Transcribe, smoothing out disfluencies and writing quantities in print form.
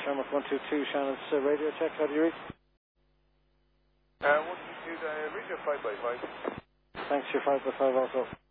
Shamrock 122, Shannon's radio check. How do you read? 122, radio 5 by 5. Thanks, you're 5 by 5 also.